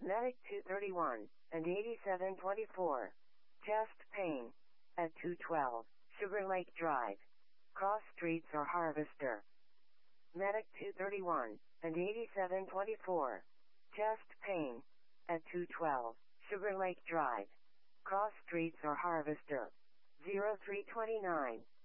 Medic 231 and 8724. Chest pain. At 212, Sugar Lake Drive. Cross Streets or Harvester. Medic 231 and 8724. Chest pain. At 212, Sugar Lake Drive. Cross Streets or Harvester. 0329.